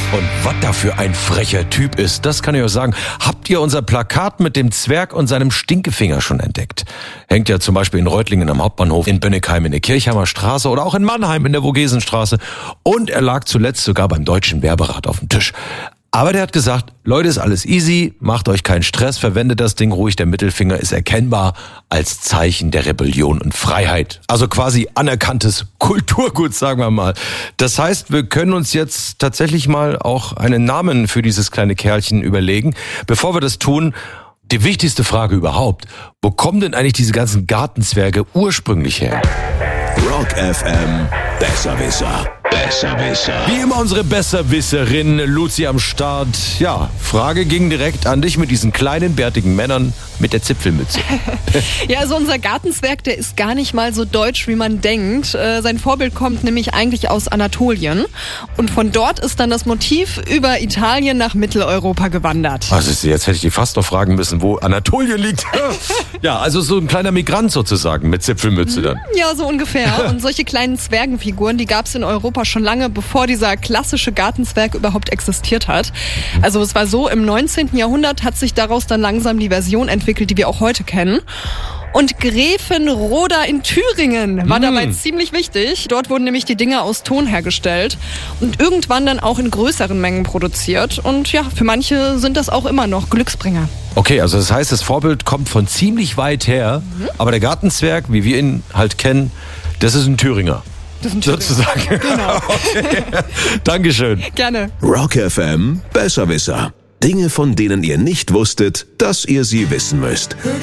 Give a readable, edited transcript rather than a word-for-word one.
Und was da für ein frecher Typ ist, das kann ich euch sagen. Habt ihr unser Plakat mit dem Zwerg und seinem Stinkefinger schon entdeckt? Hängt ja zum Beispiel in Reutlingen am Hauptbahnhof, in Bönnigheim in der Kirchheimer Straße oder auch in Mannheim in der Vogesenstraße. Und er lag zuletzt sogar beim Deutschen Werberat auf dem Tisch. Aber der hat gesagt, Leute, ist alles easy, macht euch keinen Stress, verwendet das Ding ruhig, der Mittelfinger ist erkennbar als Zeichen der Rebellion und Freiheit. Also quasi anerkanntes Kulturgut, sagen wir mal. Das heißt, wir können uns jetzt tatsächlich mal auch einen Namen für dieses kleine Kerlchen überlegen. Bevor wir das tun, die wichtigste Frage überhaupt, wo kommen denn eigentlich diese ganzen Gartenzwerge ursprünglich her? Rock FM, Besserwisser. Besserwisser. Wie immer unsere Besserwisserin Luzi am Start. Ja, Frage ging direkt an dich mit diesen kleinen, bärtigen Männern mit der Zipfelmütze. Ja, also unser Gartenzwerg, der ist gar nicht mal so deutsch, wie man denkt. Sein Vorbild kommt nämlich eigentlich aus Anatolien. Und von dort ist dann das Motiv über Italien nach Mitteleuropa gewandert. Also jetzt hätte ich die fast noch fragen müssen, wo Anatolien liegt. Ja, also so ein kleiner Migrant sozusagen mit Zipfelmütze dann. Ja, so ungefähr. Und solche kleinen Zwergenfiguren, die gab es in Europa schon lange, bevor dieser klassische Gartenzwerg überhaupt existiert hat. Also es war so, im 19. Jahrhundert hat sich daraus dann langsam die Version entwickelt, die wir auch heute kennen. Und Gräfenroda in Thüringen war dabei ziemlich wichtig. Dort wurden nämlich die Dinger aus Ton hergestellt und irgendwann dann auch in größeren Mengen produziert. Und ja, für manche sind das auch immer noch Glücksbringer. Okay, also das heißt, das Vorbild kommt von ziemlich weit her, aber der Gartenzwerg, wie wir ihn halt kennen, das ist ein Thüringer. Das sind sozusagen. Genau. Okay. Dankeschön. Gerne. Rock FM, Besserwisser. Dinge, von denen ihr nicht wusstet, dass ihr sie wissen müsst.